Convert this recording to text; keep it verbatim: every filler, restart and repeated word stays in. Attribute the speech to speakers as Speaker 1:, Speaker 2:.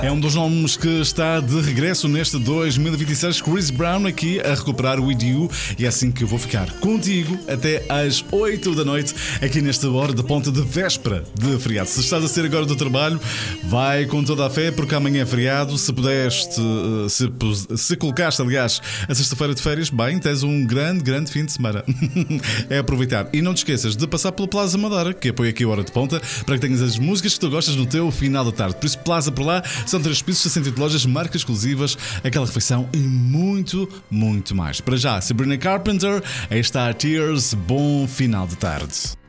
Speaker 1: É um dos nomes que está de regresso neste dois mil e vinte e seis, Chris Brown, aqui a recuperar o With You. E é assim que eu vou ficar contigo até às oito da noite, aqui nesta hora de ponta de véspera de feriado. Se estás a ser agora do trabalho, vai com toda a fé, porque amanhã é feriado. Se pudeste, se, se colocaste, aliás, a sexta-feira de férias, bem, tens um grande, grande fim de semana. É aproveitar. E não te esqueças de passar pelo Plaza Madeira, que apoia aqui a Hora de Ponta, para que tenhas as músicas que tu gostas no teu final da tarde. Por isso, Plaza por lá. São três pisos, sessenta e oito lojas, marcas exclusivas, aquela refeição e muito, muito mais. Para já, Sabrina Carpenter, aí está a Tears, bom final de tarde.